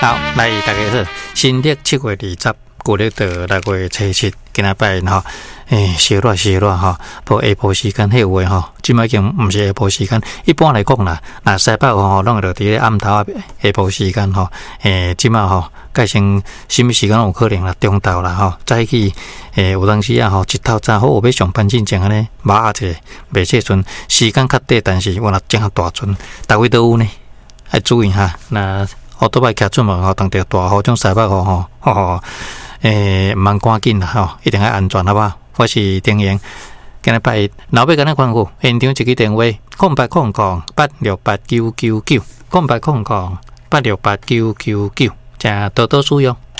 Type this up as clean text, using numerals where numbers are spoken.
好，来大家好，新历7月20，旧历到6月初7，今仔拜吼，烧热吼，到下晡时间迄话吼，即摆已经毋是下晡时间，一般来讲啦，那西北吼，拢会着伫咧暗头下晡时间吼，即摆吼，改成什么时间有可能啦，中昼啦吼，早起有当时啊吼，日头早好，我要上班进前安尼，抹者袂这阵时间较短，但是我若正大阵，逐位都有呢，要注意哈，那。我都摆骑出门吼，当着大雨种西北雨吼，毋通赶紧啦吼，一定要安全好吧？我是丁英，今日拜老爸跟咱关顾，现场一个电话：0800868999，0800868999，请多多使用。